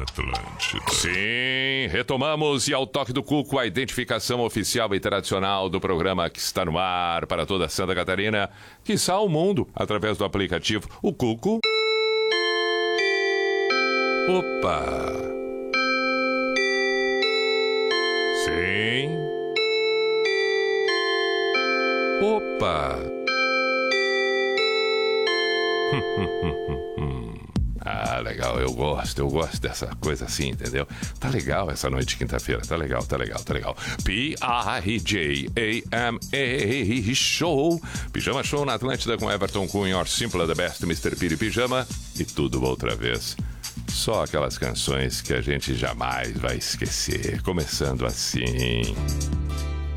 Atlântida. Sim, retomamos e ao toque do Cuco, a identificação oficial e tradicional do programa que está no ar para toda Santa Catarina, quiçá o mundo, através do aplicativo O Cuco. Opa! Sim. Opa! Ah, legal, eu gosto dessa coisa assim, entendeu? Tá legal essa noite de quinta-feira, tá legal. P-I-J-A-M-A Show. Pijama Show na Atlântida com Everton Cunha, Or Simple the Best, Mr. Piri Pijama e tudo outra vez. Só aquelas canções que a gente jamais vai esquecer, começando assim.